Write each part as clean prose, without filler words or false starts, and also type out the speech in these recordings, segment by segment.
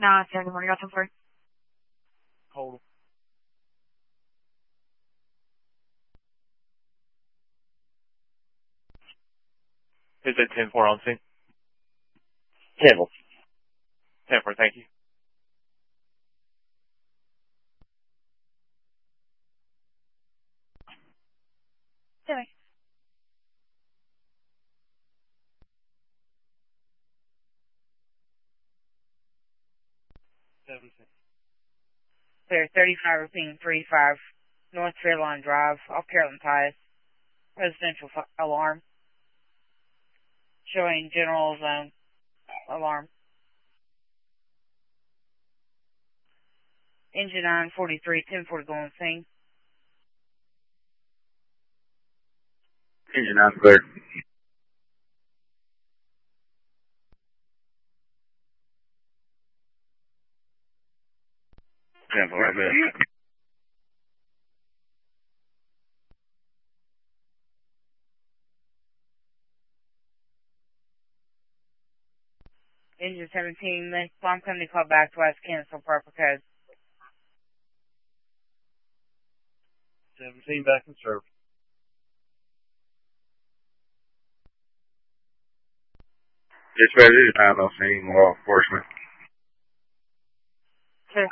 Good morning, got for Hold. Is it 10-4 on scene? 10-4. 10-4, thank you. Sorry. Clear 35, repeating 35, North Fairlawn Drive, off Carolyn Pius. Residential alarm. Showing general zone alarm. Engine 943, 10-4 to go on scene. Engine 9 clear. Right there. Engine 17, the bomb company called back to us, cancel proper code. 17 back in service. Dispatch is not on scene, law enforcement. Clear.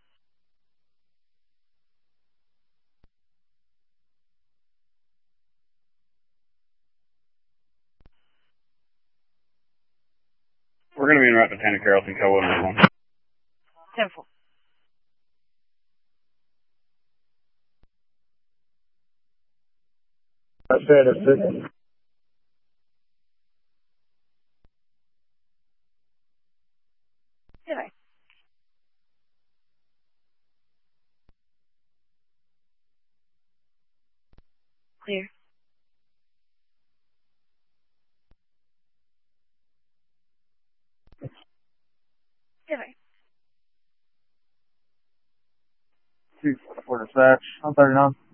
We're going to be in route to Tanner Carrollton, Cowell, 10-4. That's it. Sorry. Clear. Sorry. 2 for dispatch. I'm 39.